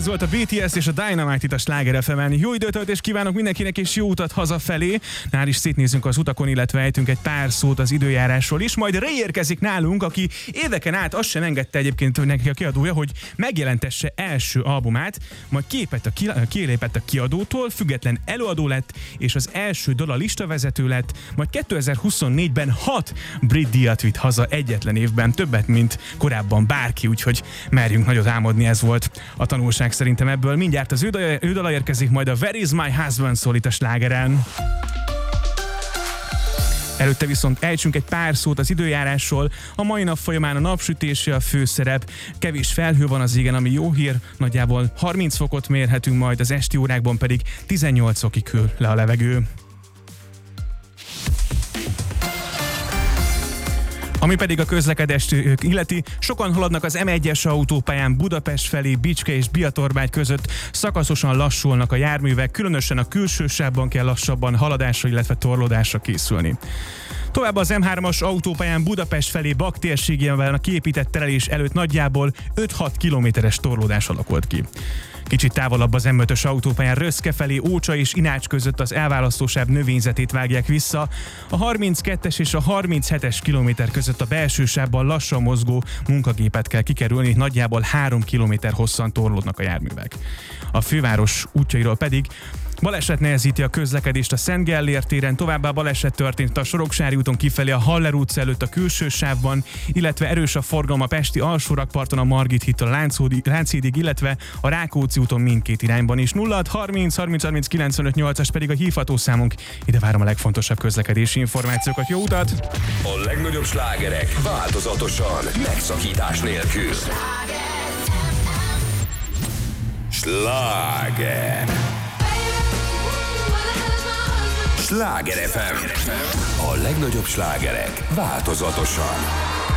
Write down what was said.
Ez volt a BTS és a Dynamite itt a Sláger FM-en. Jó időtöltést kívánok mindenkinek, és jó utat hazafelé. Nál is szétnézünk az utakon, illetve ejtünk egy pár szót az időjárásról is. Majd Ray érkezik nálunk, aki éveken át azt sem engedte egyébként neki a kiadója, hogy megjelentesse első albumát, majd kilépett a kiadótól, független előadó lett, és az első dal a listavezető lett, majd 2024-ben 6 brit díjat vitt haza egyetlen évben, többet, mint korábban bárki, úgyhogy merjünk nagyot álmodni, ez volt a tanulság szerintem ebből. Mindjárt az ő dala érkezik, majd a Where is my husband szól itt a Slágeren. Előtte viszont ejtsünk egy pár szót az időjárásról. A mai nap folyamán a napsütésre a főszerep. Kevés felhő van az égen, ami jó hír. Nagyjából 30 fokot mérhetünk, majd az esti órákban pedig 18 fokig hűl le a levegő. Ami pedig a közlekedést illeti, sokan haladnak az M1-es autópályán Budapest felé, Bicske és Biatorbágy között, szakaszosan lassulnak a járművek, különösen a külső sávban kell lassabban haladásra, illetve torlódásra készülni. Tovább az M3-as autópályán Budapest felé Bak térségében a kiépített terelés előtt nagyjából 5-6 kilométeres torlódás alakult ki. Kicsit távolabb az M5-ös autópályán Röszke felé Ócsa és Inács között az elválasztósáv növényzetét vágják vissza. A 32-es és a 37-es kilométer között a belső sávban lassan mozgó munkagépet kell kikerülni, nagyjából 3 kilométer hosszan torlódnak a járművek. A főváros útjairól pedig baleset nehezíti a közlekedést a Szent Gellért téren, továbbá baleset történt a Soroksári úton kifelé a Haller utca előtt a külső sávban, illetve erős a forgalom a pesti alsórakparton a Margit hídtól a Lánchídig, illetve a Rákóczi úton mindkét irányban is. 0630 30 30 95 8-as pedig a hívható számunk. Ide várom a legfontosabb közlekedési információkat. Jó utat! A legnagyobb slágerek változatosan, megszakítás nélkül. Sláger! Sláger FM. A legnagyobb slágerek változatosan.